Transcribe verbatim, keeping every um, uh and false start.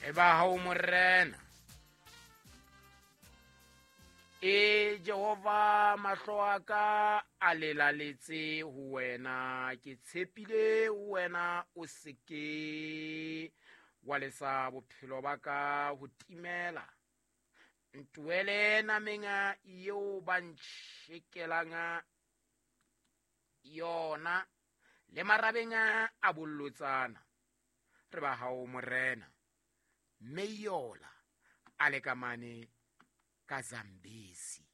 re ba hao morena e Jehova mahlo a ka a lelaletse ho wena ke tshepile ho wena o seke wa lesa bophelo ba ka ho timela ntuele namenga eo ba ntjhekelanga yona le marabenga a bollotsana re ba hao morena meyola ale kamane ka Zambezi.